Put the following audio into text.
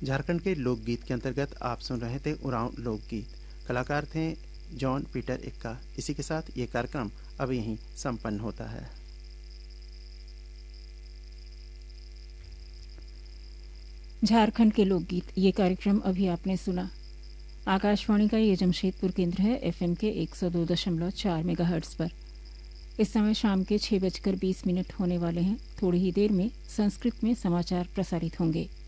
झारखंड के लोकगीत के अंतर्गत आप सुन रहे थे उरांव लोकगीत। कलाकार थे जॉन पीटर इक्का। इसी के साथ ये कार्यक्रम अब यहीं संपन्न होता है। झारखंड के लोकगीत ये कार्यक्रम अभी आपने सुना। आकाशवाणी का ये जमशेदपुर केंद्र है एफएम के 102.4 मेगाहर्ट्ज पर। इस समय शाम के 6:20 होने वाले हैं। थोड़ी ही देर में संस्कृत में समाचार प्रसारित होंगे।